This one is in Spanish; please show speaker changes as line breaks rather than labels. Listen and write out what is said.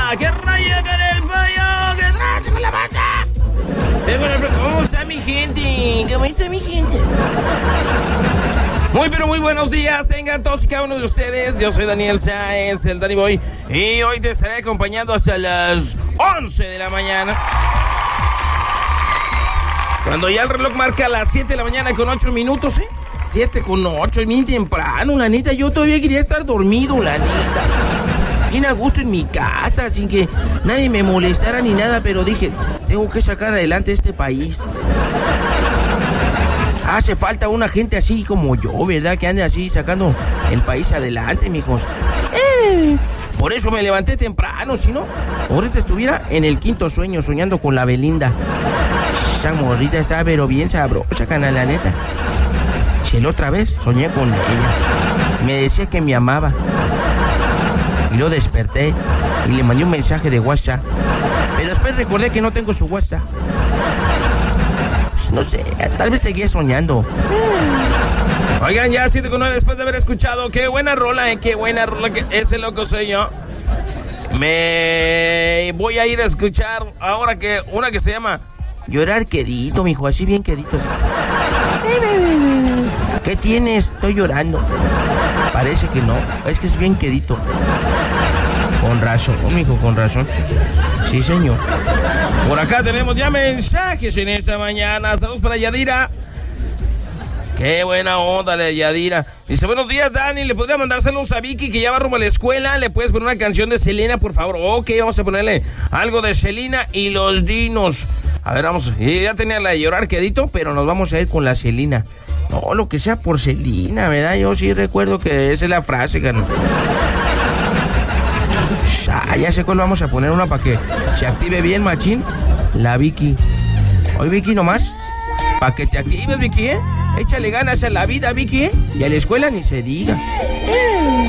¡Qué rayo con el pollo! ¡Que trae con la vaca! ¿Cómo está mi gente? ¿Cómo está mi gente? Muy pero muy buenos días, tengan todos y cada uno de ustedes. Yo soy Daniel Sáenz, el Danny Boy, y hoy te estaré acompañando hasta las 11 de la mañana. Cuando ya el reloj marca las 7 de la mañana con 8 minutos, 7 con 8, es bien temprano, la neta. Yo todavía quería estar dormido, la neta. Bien a gusto en mi casa, sin que nadie me molestara ni nada, pero dije, tengo que sacar adelante este país. Hace falta una gente así como yo, ¿verdad? Que ande así sacando el país adelante, mijos. Por eso me levanté temprano, si no, ahorita estuviera en el quinto sueño, soñando con la Belinda. Esa morrita está pero bien sabrosa, canal, la neta. Si la otra vez soñé con ella. Me decía que me amaba. Y lo desperté y le mandé un mensaje de WhatsApp. Pero después recordé que no tengo su WhatsApp. No sé, tal vez seguía soñando. Oigan, ya 7:09 después de haber escuchado. Qué buena rola, qué buena rola, que ese loco soy yo. Me voy a ir a escuchar ahora que una que se llama Llorar Quedito, mijo, así bien quedito. Así. ¿Qué tienes? Estoy llorando. Parece que no, es que es bien quedito. Con razón, mijo, con razón. Sí, señor. Por acá tenemos ya mensajes en esta mañana. Saludos para Yadira. Qué buena onda la Yadira. Dice, buenos días, Dani. ¿Le podría mandar saludos a Vicky, que ya va rumbo a la escuela? ¿Le puedes poner una canción de Selena, por favor? Ok, vamos a ponerle algo de Selena y los Dinos. A ver, vamos. Ya tenía la de Llorar Quedito, pero nos vamos a ir con la Selena. No, lo que sea por Selena, ¿verdad? Yo sí recuerdo que esa es la frase, carnal. Ya sé cuál vamos a poner, una para que se active bien, machín. La Vicky. Hoy Vicky nomás. Para que te actives, Vicky, Échale ganas a la vida, Vicky, Y a la escuela ni se diga.